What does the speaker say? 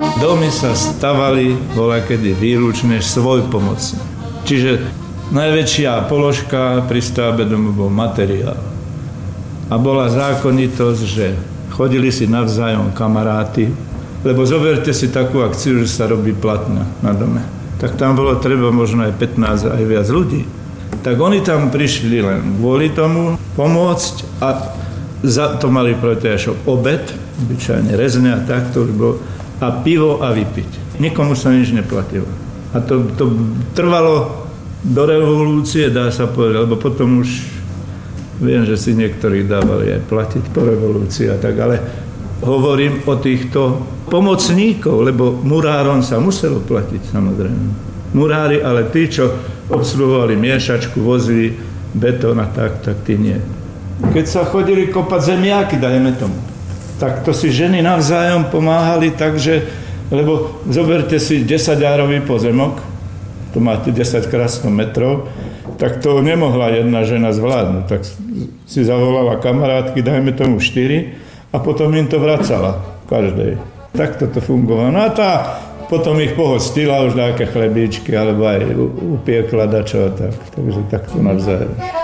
Domy sa stavali voľakedy výlučne svojpomocne. Čiže najväčšia položka pri stavbe domu bol materiál. A bola zákonitosť, že chodili si navzájom kamaráti, lebo zoberte si takú akciu, že sa robí platna na dome. Tak tam bolo treba možno aj 15 aj viac ľudí. Tak oni tam prišli len kvôli tomu pomôcť a za to mali protiažok obed, obyčajne rezňa, tak to už bolo, a pivo a vypiť. Nikomu sa nič neplatilo. A to trvalo do revolúcie, dá sa povedať, lebo potom už viem, že si niektorí dávali aj platiť po revolúcii a tak, ale hovorím o týchto pomocníkov, lebo murárom sa muselo platiť, samozrejme. Murári, ale tí, čo obsluhovali miešačku, vozili betón a tak tí nie. Keď sa chodili kopať zemiaky, dajme tomu, tak to si ženy navzájom pomáhali, takže, lebo zoberte si 10-árový pozemok, to máte 10 x 100 metrov, tak to nemohla jedna žena zvládnuť. Tak si zavolala kamarátky, dajme tomu 4, a potom im to vracala každej. Tak toto fungovalo. No a tá potom ich pohostila už nejaké chlebíčky, alebo aj upiekla dačo a tak. Takže takto navzájom.